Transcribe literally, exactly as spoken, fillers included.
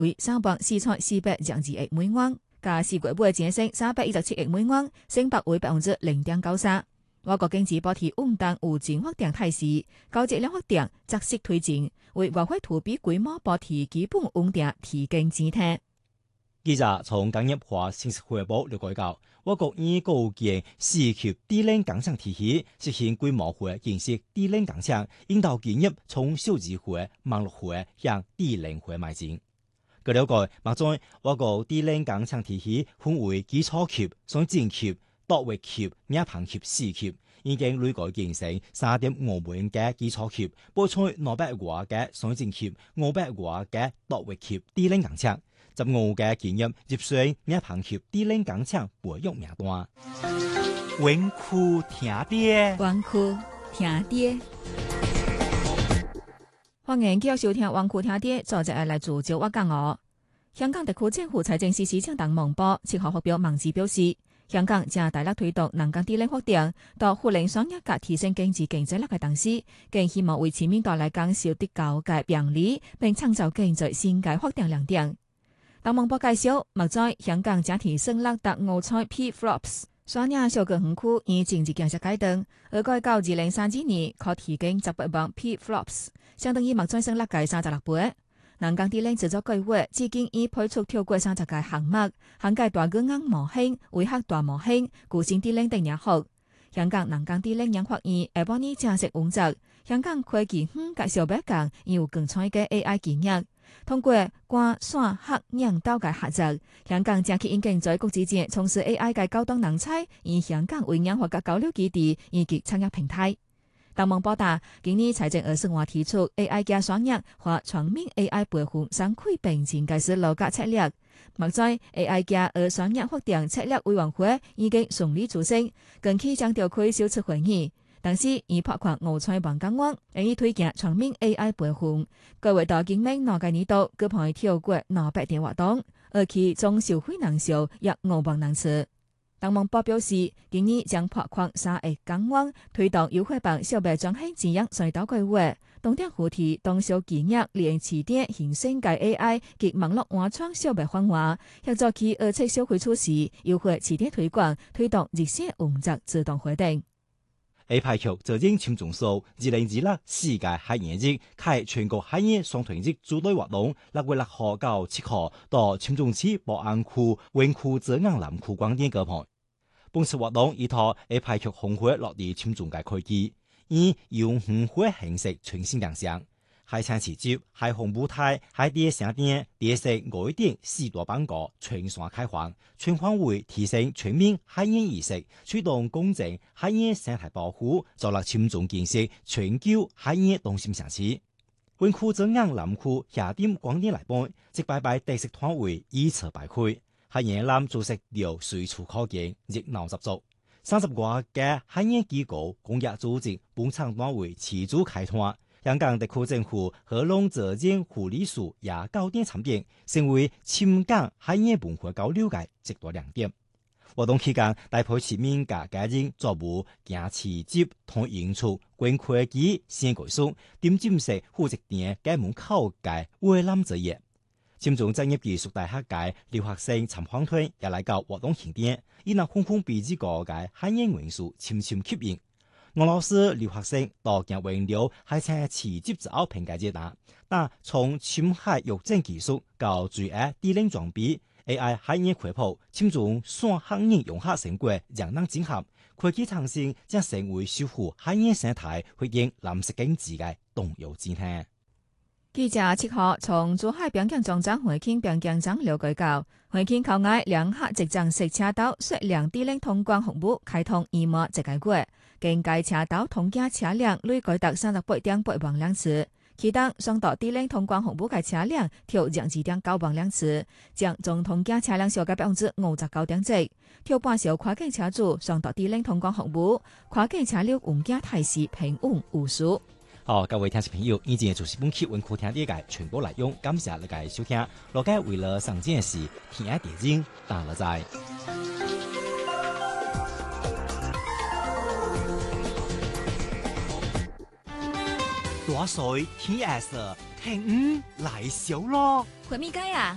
為三百四千四百廿二億美元，加四月尾淨升三百一十七億美元，升幅為百分之零點九三。我國經濟保持穩定有正發展態勢，高質量發展扎實推進，為外匯儲備規模保持基本穩定提供支撐。 記者從工業化信息匯報了解到，我國已構建四級低廉工廠體系，實現規模化建設低廉工廠，引導企業從少子化、網絡化向低廉化邁進。據了解，目前我國低廉工廠體系分為基礎級、雙進級、多域級、面龐級四級，已經累計建成三點五萬嘅基礎級，補充兩百多嘅雙進級、五百多嘅多域級低廉工廠。十五嘅企業入選面龐級低廉工廠培育名單。 溫酷聽爹， 溫酷聽爹。歡迎繼續收聽溫酷聽爹，作者係來自趙我講我。香港特區政府財政司司長鄧孟波七號發表網誌表示，香港正大力推動能夠低廉發展，到互聯雙一格提升經濟競爭力嘅同時，更希望為市民帶來減少啲交嘅便利，並創造經濟新嘅發展亮點。鄧孟波介紹，目前香港整體成立達五彩 P Flops， 雙亞小港園區以經濟建設階段，而該到二零三幾年可提供十八萬 P Flops， 相當於目前成立嘅三十六倍。南港低廉製作計劃至今已推出超過三十個項目，涵蓋大語言模型、微核大模型、固性低廉等領域。香港南港低廉研發院下半年正式運作，香港科技園介紹白港已有更彩嘅 A I 技術。通過跨線客引導嘅合作，香港正已經在國際間從事 A I 嘅高端人才，以香港為研發嘅交流基地以及產業平台。鄧孟波達今年財政預算案提出 A I 嘅雙贏或全面 A I 培訓雙軌並進嘅是路格策略。目前 A I 嘅二雙贏發展策略委員會已經順利組成，近期將召開首次會議。但是以包括五彩網港灣，以推薦全面 A I 培訓，各位到今明兩個年度各派跳過兩百點活動，而其總消費人數約五萬人次。鄧孟波表示，今年將包括三億港灣推動優惠版小白轉型經營隧道計劃，重點扶持中小企業連起點形成嘅 A I 及網絡安全小白方案，協助其二次消費措施優惠起點推廣，推動日線運作自動活動。 A 派局責任簽總數二零二六世界海洋日開全國海洋雙團日主題活動，六月六號到七號到尖東市寶安區溫酷澤安南區廣電舉辦。本次活動依托 A 派局紅會落地簽總嘅開機，以用紅會形式全新亮相。海產市集、海紅舞台、海底商店、電視外電四大板個全線開放，全方位提升全面海洋意識，推動公正海洋生態保護，助力簽總建設全球海洋中心城市。溫酷澤安南區下點廣電來賓，即拜拜特色攤位依次擺開，海洋南主食料隨處可見，熱鬧十足。三十個嘅海洋機構、公益組織本場攤位持續開拓。香港特區政府河龍責任護理署也高點參點，成為深港海洋文化交流嘅一大亮點。活動期間，大批市民家家人作務行市集同演出，觀科技先舉數，點進食負責店嘅門口嘅圍欄作業。尖總職業技術大學嘅留學生參訪團也來到活動現點，以那空空彼之個嘅海洋元素深深吸引。俄羅斯留學生到鏡溫流海產市集之後評價接答，但從深海育證技術到最愛低廉裝備 A I 海洋科普，深種雙海洋融合成果讓人整合，科技創新將成為守護海洋生態、回應藍色經濟嘅重要戰略。 記者七號從珠海邊境總站回京邊境站了解到，回京口岸兩客直站式車道雪亮低廉通關服務開通二模一個月，經該車道通行車輛累計達三十八點八萬輛次，其中上到低廉通關服務嘅車輛跳廿二點九萬輛次，將總通行車輛數嘅百分之五十九點七，跳半數跨境車主上到低廉通關服務，跨境車輛運價態勢平穩無事。 好，各位聽眾朋友，以前就是本期溫酷聽啲嘅全部內容，感謝你嘅收聽。落街為了上件事，天愛點睛，打了在。大水天愛色，天雨來小咯。 回咪街啊！